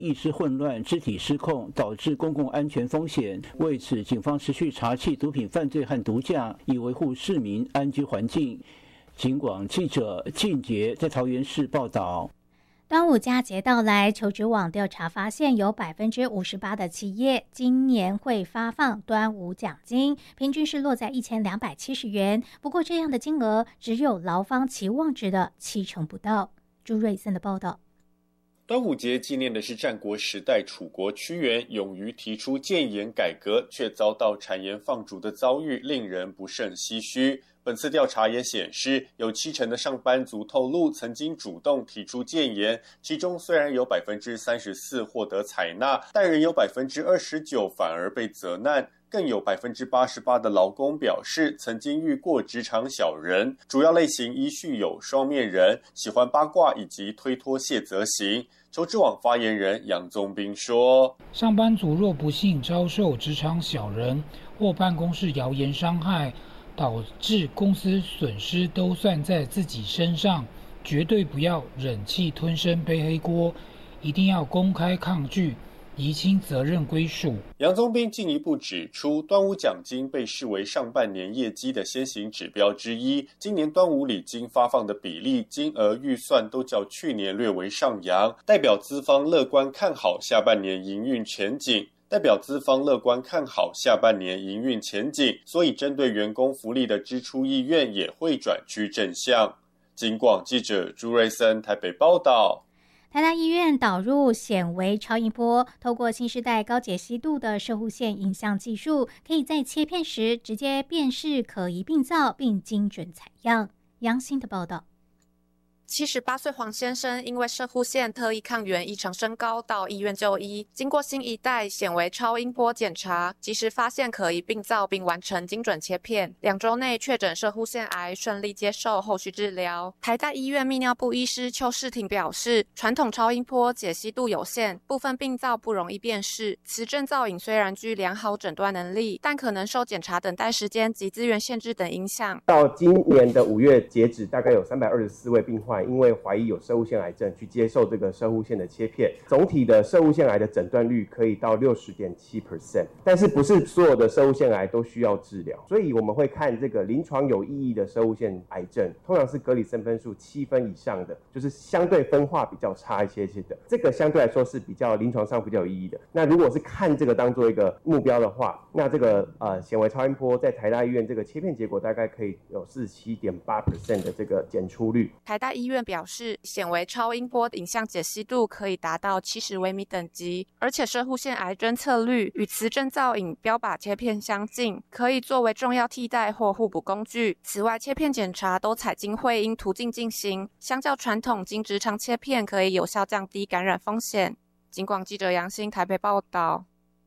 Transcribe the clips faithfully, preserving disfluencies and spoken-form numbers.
意识混乱、肢体失控，导致公共安全风险。为此，警方持续查缉毒品犯罪和毒驾，以维护市民安居环境。警广记者靳杰在桃园市报道。 端午佳节到来，求职网调查发现，有百分之五十八的企业今年会发放端午奖金，平均是落在一千两百七十元。不过，这样的金额只有劳方期望值的七成不到。朱瑞森的报道。 端午节纪念的是战国时代楚国屈原勇于提出谏言改革，却遭到谗言放逐的遭遇，令人不胜唏嘘。本次调查也显示，有七成的上班族透露曾经主动提出谏言，其中虽然有 百分之三十四 获得采纳，但仍有 百分之二十九 反而被责难。更有 百分之八十八 的劳工表示曾经遇过职场小人，主要类型依序有双面人、喜欢八卦以及推脱卸责型。求职网发言人杨宗斌说， 上班族若不幸遭受职场小人或办公室谣言伤害，导致公司损失都算在自己身上，绝对不要忍气吞声背黑锅，一定要公开抗拒，厘清责任归属。 杨宗斌进一步指出，端午奖金被视为上半年业绩的先行指标之一，今年端午礼金发放的比例、金额预算都较去年略为上扬，代表资方乐观看好下半年营运前景。代表资方乐观看好下半年营运前景，所以针对员工福利的支出意愿也会转趋正向。警广记者朱瑞森台北报道。 台大医院导入显微超音波，透过新世代高解析度的射护线影像技术，可以在切片时直接辨识可疑病灶，并精准采样。杨欣的报道。 七十八岁黄先生因为射护线特异抗原异常升高到医院就医，经过新一代显微超音波检查，及时发现可疑病灶并完成精准切片，两周内确诊射护腺癌，顺利接受后续治疗。台大医院泌尿部医师邱世廷表示，传统超音波解析度有限，部分病灶不容易辨识，磁振造影虽然具良好诊断能力，但可能受检查等待时间及资源限制等影响。 到今年的五月截止，大概有三百二十四位病患因为怀疑有射护腺癌症去接受这个射护腺的切片，总体的射护腺癌的诊断率可以到 百分之六十点七， 但是不是所有的射护腺癌都需要治疗，所以我们会看这个临床有意义的射护腺癌症，通常是格里森分数七分以上的，就是相对分化比较差一些些的，这个相对来说是比较临床上比较有意义的。那如果是看这个当做一个目标的话，那这个呃显微超音波在台大医院这个切片结果大概可以有 百分之四十七点八 的这个检出率。 台大医院表示，显微超音波影像解析度可以达到七十微米等级，而且射护腺癌侦测率与磁振造影标靶切片相近，可以作为重要替代或互补工具。此外，切片检查都采经会阴途径进行，相较传统经直肠切片，可以有效降低感染风险。警广记者杨欣台北报道。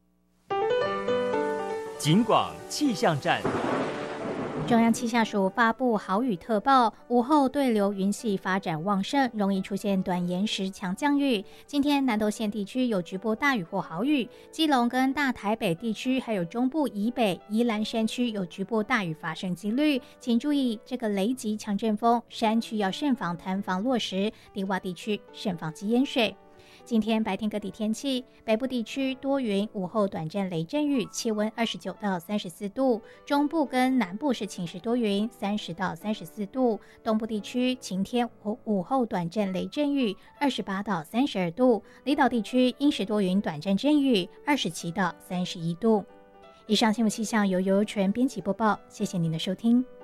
警广气象站。 中央气象署发布豪雨特报，午后对流云系发展旺盛，容易出现短延时强降雨。今天南投县地区有局部大雨或豪雨，基隆跟大台北地区还有中部以北、宜兰山区有局部大雨发生几率，请注意这个雷击强阵风，山区要慎防坍房落石，低洼地区慎防积淹水。今天白天各地天气，北部地区多云，午后短暂雷阵雨，气温二十九到三十四度；中部跟南部是晴时多云，三十到三十四度；东部地区晴天，午后短暂雷阵雨，二十八到三十二度；离岛地区阴时多云，短暂阵雨，二十七到三十一度。以上新闻气象由游游纯编辑播报，谢谢您的收听。